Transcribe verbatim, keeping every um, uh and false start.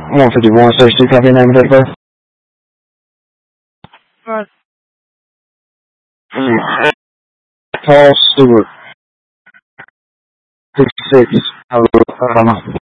one fifty-one, sixty, copy your name and date of birth. Right. Mm. Paul Stewart. sixty-six. Alabama.